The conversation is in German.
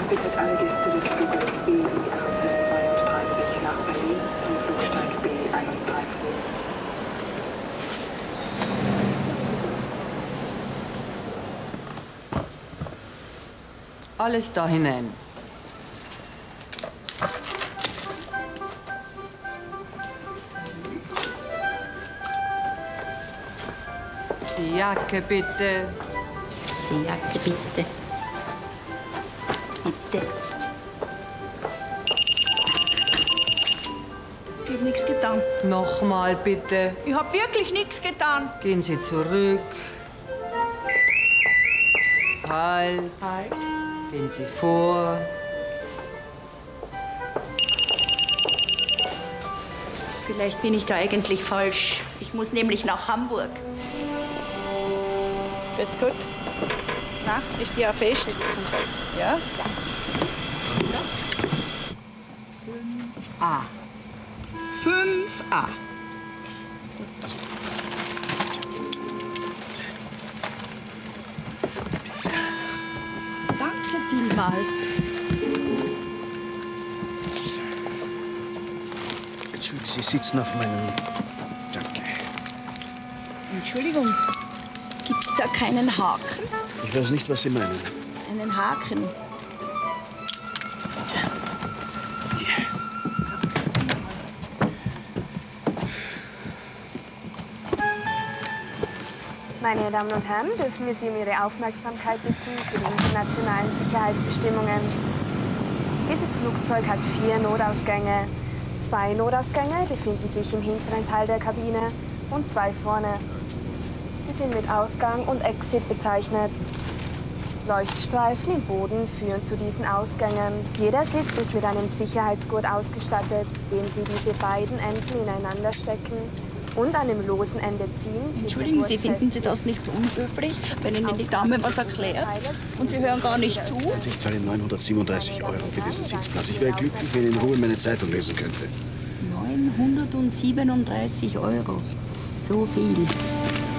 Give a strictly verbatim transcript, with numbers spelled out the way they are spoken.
bittet alle Gäste des Fluges B I R Z zweiunddreißig nach Berlin zum Flugsteig B einunddreißig. Alles da hinein. Die Jacke bitte. Die Jacke bitte. Bitte. Ich hab nichts getan. Nochmal bitte. Ich hab wirklich nichts getan. Gehen Sie zurück. Halt. Halt. Gehen Sie vor. Vielleicht bin ich da eigentlich falsch. Ich muss nämlich nach Hamburg. Grüß Gott. Na, ist die auch fest? Ja? fünf A. fünf A. Danke vielmals. Entschuldigung, Sie sitzen auf meinem Jacke. Entschuldigung, gibt's da keinen Haken? Ich weiß nicht, was Sie meinen. Einen Haken? Bitte. Hier. Meine Damen und Herren, dürfen wir Sie um Ihre Aufmerksamkeit bitten für die internationalen Sicherheitsbestimmungen. Dieses Flugzeug hat vier Notausgänge. Zwei Notausgänge befinden sich im hinteren Teil der Kabine und zwei vorne. Sie sind mit Ausgang und Exit bezeichnet. Leuchtstreifen im Boden führen zu diesen Ausgängen. Jeder Sitz ist mit einem Sicherheitsgurt ausgestattet, dem Sie diese beiden Enden ineinander stecken und an dem losen Ende ziehen. Entschuldigen Sie, finden Sie das nicht unhöflich, wenn Ihnen die Dame was erklärt und Sie hören gar nicht zu? Also ich zahle neunhundertsiebenunddreißig Euro für diesen Sitzplatz. Ich wäre glücklich, wenn ich in Ruhe meine Zeitung lesen könnte. neunhundertsiebenunddreißig Euro. So viel.